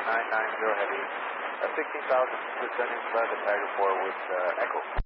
990 Heavy. 16,000 descending flat at Tiger 4 with Echo.